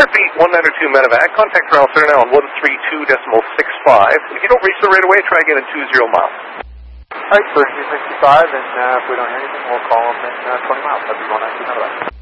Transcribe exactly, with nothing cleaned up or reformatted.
Heartbeat one ninety-two medevac. Contact ground center now on one three two decimal six five. If you don't reach the right away, try again at two zero miles. Alright, for two sixty-five, and uh, if we don't hear anything, we'll call them in uh, twenty miles. That'd be one ninety-two medevac.